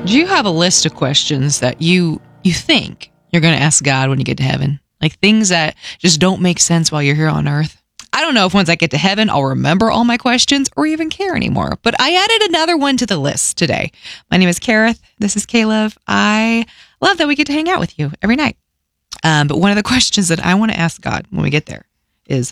Do you have a list of questions that you think you're going to ask God when you get to heaven? Like things that just don't make sense while you're here on earth? I don't know if once I get to heaven, I'll remember all my questions or even care anymore. But I added another one to the list today. My name is Kareth. This is Caleb. I love that we get to hang out with you every night. But one of the questions that I want to ask God when we get there is,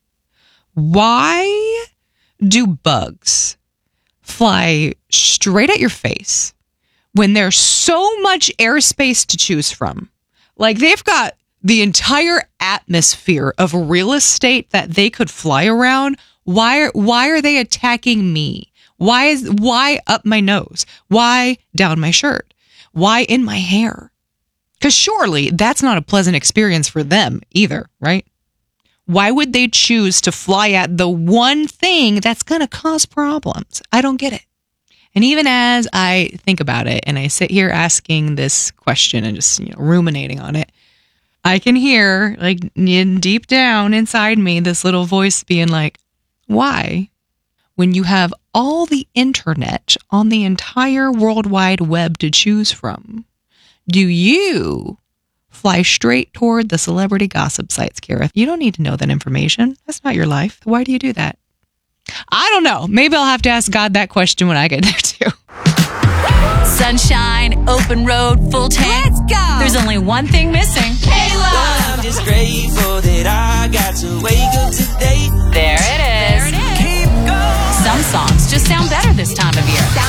why do bugs fly straight at your face when there's so much airspace to choose from? Like they've got the entire atmosphere of real estate that they could fly around. Why are they attacking me? Why up my nose? Why down my shirt? Why in my hair? Because surely that's not a pleasant experience for them either, right? Why would they choose to fly at the one thing that's going to cause problems? I don't get it. And even as I think about it and I sit here asking this question and just ruminating on it, I can hear like deep down inside me this little voice being like, why? When you have all the internet on the entire World Wide Web to choose from, do you fly straight toward the celebrity gossip sites, Kareth? You don't need to know that information. That's not your life. Why do you do that? I don't know. Maybe I'll have to ask God that question when I get there too. Sunshine, open road, full tank. Let's go. There's only one thing missing. I'm just grateful that I got to wake up today. There it is. Keep going. Some songs just sound better this time of year.